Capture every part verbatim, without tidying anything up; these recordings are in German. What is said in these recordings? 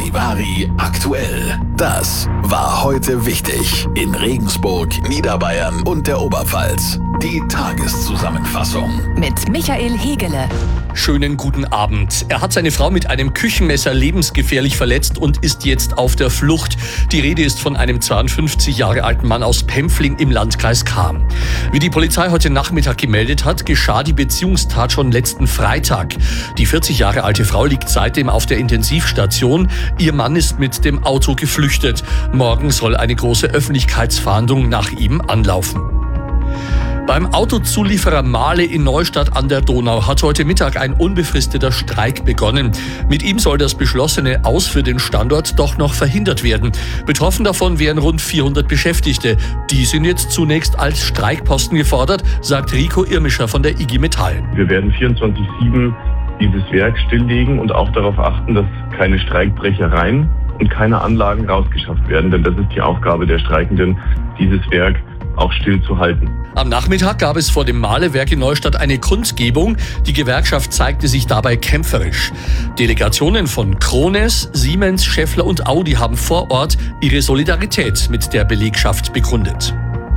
Charivari aktuell. Das war heute wichtig in Regensburg, Niederbayern und der Oberpfalz. Die Tageszusammenfassung mit Michael Hegele. Schönen guten Abend. Er hat seine Frau mit einem Küchenmesser lebensgefährlich verletzt und ist jetzt auf der Flucht. Die Rede ist von einem zweiundfünfzig Jahre alten Mann aus Pempfling im Landkreis Cham. Wie die Polizei heute Nachmittag gemeldet hat, geschah die Beziehungstat schon letzten Freitag. Die vierzig Jahre alte Frau liegt seitdem auf der Intensivstation. Ihr Mann ist mit dem Auto geflüchtet. Morgen soll eine große Öffentlichkeitsfahndung nach ihm anlaufen. Beim Autozulieferer Mahle in Neustadt an der Donau hat heute Mittag ein unbefristeter Streik begonnen. Mit ihm soll das beschlossene Aus für den Standort doch noch verhindert werden. Betroffen davon wären rund vierhundert Beschäftigte. Die sind jetzt zunächst als Streikposten gefordert, sagt Rico Irmischer von der I G Metall. Wir werden vierundzwanzig sieben dieses Werk stilllegen und auch darauf achten, dass keine Streikbrechereien und keine Anlagen rausgeschafft werden. Denn das ist die Aufgabe der Streikenden, dieses Werk auch stillzuhalten. Am Nachmittag gab es vor dem Mahlewerk in Neustadt eine Kundgebung. Die Gewerkschaft zeigte sich dabei kämpferisch. Delegationen von Krones, Siemens, Schaeffler und Audi haben vor Ort ihre Solidarität mit der Belegschaft bekundet.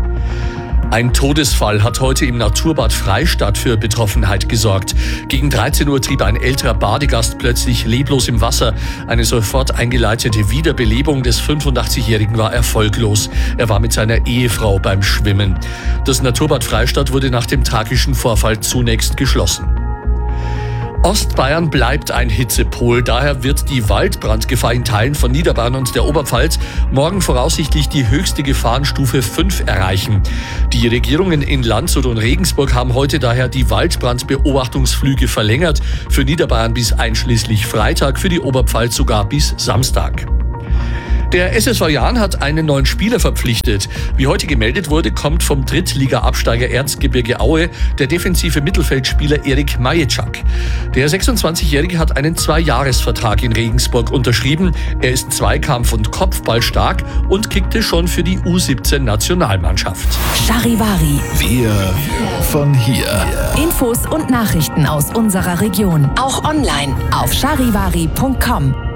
Ein Todesfall hat heute im Naturbad Freistadt für Betroffenheit gesorgt. Gegen dreizehn Uhr trieb ein älterer Badegast plötzlich leblos im Wasser. Eine sofort eingeleitete Wiederbelebung des fünfundachtzigjährigen war erfolglos. Er war mit seiner Ehefrau beim Schwimmen. Das Naturbad Freistadt wurde nach dem tragischen Vorfall zunächst geschlossen. Ostbayern bleibt ein Hitzepol, daher wird die Waldbrandgefahr in Teilen von Niederbayern und der Oberpfalz morgen voraussichtlich die höchste Gefahrenstufe fünf erreichen. Die Regierungen in Landshut und Regensburg haben heute daher die Waldbrandbeobachtungsflüge verlängert, für Niederbayern bis einschließlich Freitag, für die Oberpfalz sogar bis Samstag. Der S S V Jahn hat einen neuen Spieler verpflichtet. Wie heute gemeldet wurde, kommt vom Drittliga-Absteiger Erzgebirge Aue der defensive Mittelfeldspieler Erik Majeczak. Der sechsundzwanzigjährige hat einen Zwei-Jahres-Vertrag in Regensburg unterschrieben. Er ist Zweikampf- und Kopfball stark und kickte schon für die U siebzehn Nationalmannschaft. Charivari. Wir von hier. Infos und Nachrichten aus unserer Region. Auch online auf charivari punkt com.